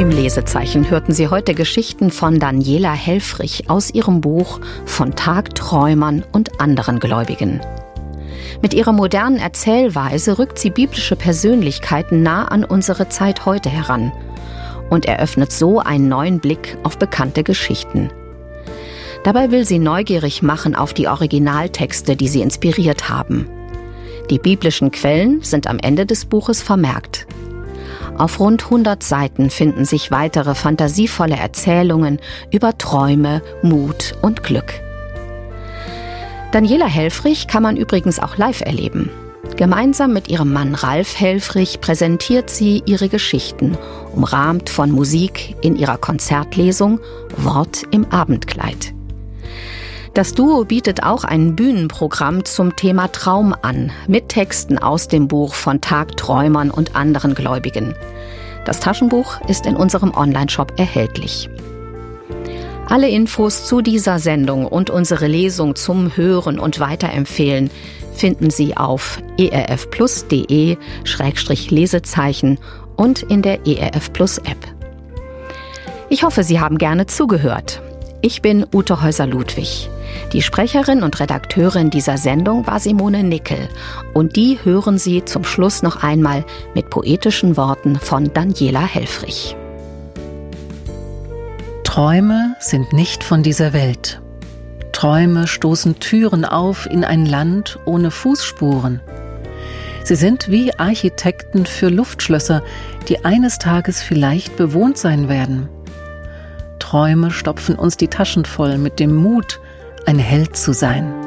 Im Lesezeichen hörten Sie heute Geschichten von Daniela Helfrich aus ihrem Buch »Von Tagträumern und anderen Gläubigen«. Mit ihrer modernen Erzählweise rückt sie biblische Persönlichkeiten nah an unsere Zeit heute heran und eröffnet so einen neuen Blick auf bekannte Geschichten. Dabei will sie neugierig machen auf die Originaltexte, die sie inspiriert haben. Die biblischen Quellen sind am Ende des Buches vermerkt. Auf rund 100 Seiten finden sich weitere fantasievolle Erzählungen über Träume, Mut und Glück. Daniela Helfrich kann man übrigens auch live erleben. Gemeinsam mit ihrem Mann Ralf Helfrich präsentiert sie ihre Geschichten, umrahmt von Musik in ihrer Konzertlesung Wort im Abendkleid. Das Duo bietet auch ein Bühnenprogramm zum Thema Traum an, mit Texten aus dem Buch Von Tagträumern und anderen Gläubigen. Das Taschenbuch ist in unserem Onlineshop erhältlich. Alle Infos zu dieser Sendung und unsere Lesung zum Hören und Weiterempfehlen finden Sie auf erfplus.de/Lesezeichen und in der ERF Plus App. Ich hoffe, Sie haben gerne zugehört. Ich bin Ute Häuser-Ludwig. Die Sprecherin und Redakteurin dieser Sendung war Simone Nickel und die hören Sie zum Schluss noch einmal mit poetischen Worten von Daniela Helfrich. Träume sind nicht von dieser Welt. Träume stoßen Türen auf in ein Land ohne Fußspuren. Sie sind wie Architekten für Luftschlösser, die eines Tages vielleicht bewohnt sein werden. Träume stopfen uns die Taschen voll mit dem Mut, ein Held zu sein.